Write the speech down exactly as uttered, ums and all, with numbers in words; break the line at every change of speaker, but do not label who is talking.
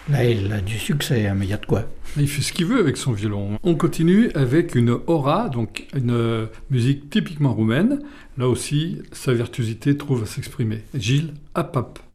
Là, il a du succès, hein, mais il y a de quoi.
Il fait ce qu'il veut avec son violon. On continue avec une ora, donc une musique typiquement roumaine. Là aussi, sa virtuosité trouve à s'exprimer. Gilles Apap.